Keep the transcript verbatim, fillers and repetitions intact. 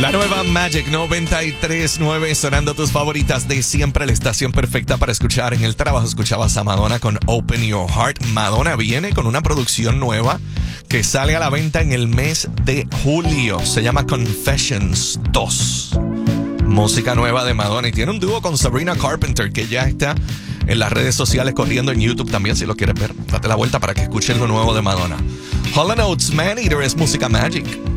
La nueva Magic noventa y tres punto nueve, sonando tus favoritas de siempre, la estación perfecta para escuchar. En el trabajo escuchabas a Madonna con Open Your Heart. Madonna viene con una producción nueva que sale a la venta en el mes de julio. Se llama Confessions dos. Música nueva de Madonna, y tiene un dúo con Sabrina Carpenter que ya está en las redes sociales, corriendo en YouTube también. Si lo quieres ver, date la vuelta para que escuches lo nuevo de Madonna. Hall and Oates, Man Eater, es música Magic.